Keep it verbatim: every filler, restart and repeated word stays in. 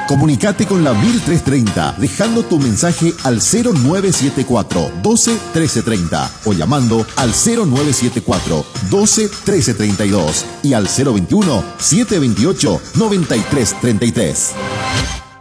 Comunicate con la mil trescientos treinta dejando tu mensaje al cero nueve siete cuatro, doce, trece treinta o llamando al cero nueve siete cuatro, doce, trece treinta y dos y al cero veintiuno, setecientos veintiocho, noventa y tres treinta y tres.